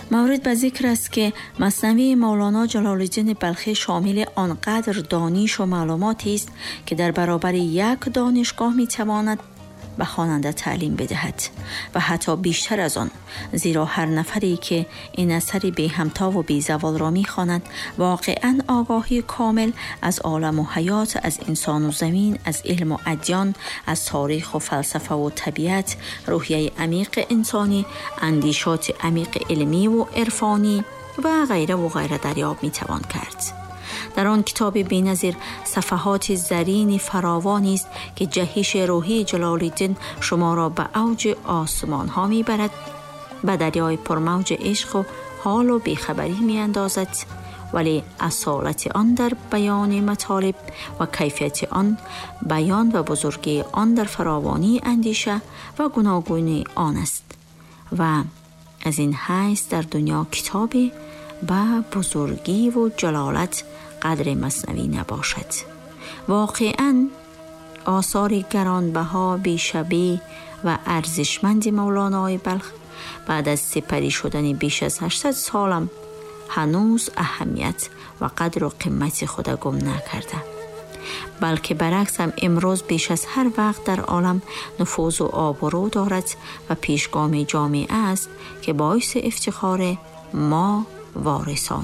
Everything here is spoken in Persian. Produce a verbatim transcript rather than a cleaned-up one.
مورد به ذکر است که مثنوی مولانا جلال الدین بلخی شامل آنقدر دانش و معلوماتی است که در برابر یک دانشگاه می تواند به خواننده تعلیم بدهد و حتی بیشتر از آن، زیرا هر نفری که این اثر بی همتا و بی زوال را می خواند واقعاً آگاهی کامل از عالم و حیات، از انسان و زمین، از علم و ادیان، از تاریخ و فلسفه و طبیعت، روحیه عمیق انسانی، اندیشات عمیق علمی و عرفانی و غیره و غیره دریافت می توان کرد. در آن کتاب بی‌نظیر صفحات زرین فراوانی است که جهش روحی جلال الدین شما را به اوج آسمان ها می برد، به دریای پرموج عشق و حال و بیخبری می اندازد، ولی اصالت آن در بیان مطالب و کیفیت آن بیان و بزرگی آن در فراوانی اندیشه و گوناگونی آن است و از این حیث در دنیا کتابی به بزرگی و جلالت قدر مثنوی نباشد. واقعاً آثار گرانبها، بیشبیه و ارزشمند مولانای بلخ بعد از سپری شدن بیش از هشتصد سالم هنوز اهمیت و قدر و قیمت خود گم نکرده، بلکه برعکس هم امروز بیش از هر وقت در عالم نفوذ و آبرو دارد و پیشگام جامعه است که باعث افتخار ما وارثان